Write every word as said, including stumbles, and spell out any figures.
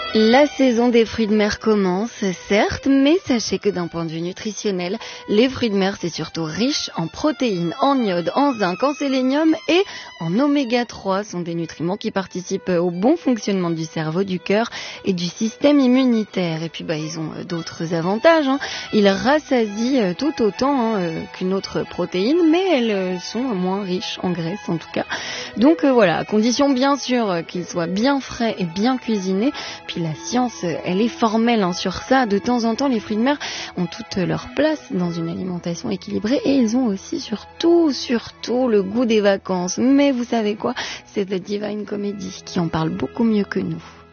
La saison des fruits de mer commence, certes, mais sachez que d'un point de vue nutritionnel, les fruits de mer c'est surtout riche en protéines, en iode, en zinc, en sélénium et en oméga trois, sont des nutriments qui participent au bon fonctionnement du cerveau, du cœur et du système immunitaire. Et puis bah ils ont d'autres avantages, hein. Ils rassasient tout autant hein, qu'une autre protéine, mais elles sont moins riches en graisse en tout cas. Donc euh, voilà, à condition bien sûr qu'ils soient bien frais et bien cuisinés. Puis la science, elle est formelle hein, sur ça. De temps en temps, les fruits de mer ont toute leur place dans une alimentation équilibrée et ils ont aussi surtout, surtout le goût des vacances. Mais vous savez quoi ? C'est The Divine Comedy qui en parle beaucoup mieux que nous.